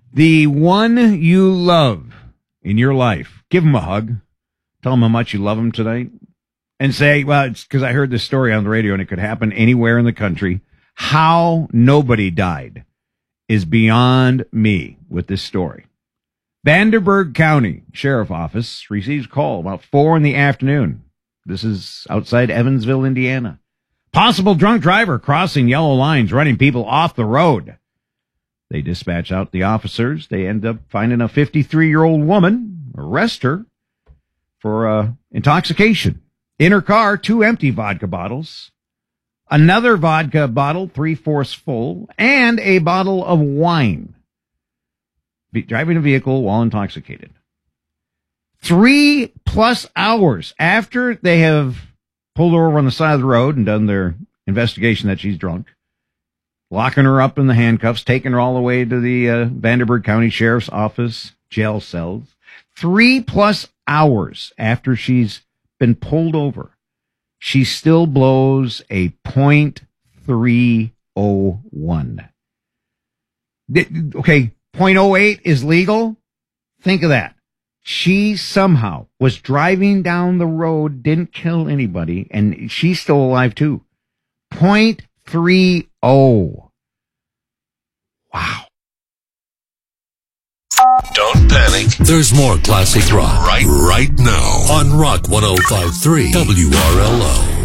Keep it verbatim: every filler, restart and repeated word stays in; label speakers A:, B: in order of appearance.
A: The one you love in your life, give them a hug. Tell them how much you love them tonight. And say, well, it's because I heard this story on the radio and it could happen anywhere in the country. How nobody died is beyond me with this story. Vanderburgh County Sheriff Office receives call about four in the afternoon. This is outside Evansville, Indiana. Possible drunk driver crossing yellow lines, running people off the road. They dispatch out the officers. They end up finding a fifty-three-year-old woman, arrest her for uh, intoxication. In her car, two empty vodka bottles, another vodka bottle, three-fourths full, and a bottle of wine. Be- driving a vehicle while intoxicated. Three plus hours after they have pulled her over on the side of the road and done their investigation that she's drunk, locking her up in the handcuffs, taking her all the way to the uh, Vanderburgh County Sheriff's Office jail cells. Three plus hours after she's been pulled over, she still blows a point three oh one. Okay, point oh eight is legal. Think of that. She somehow was driving down the road, didn't kill anybody, and she's still alive too. point three oh. Wow.
B: Don't panic. There's more classic rock right, right now on Rock one oh five point three W R L O.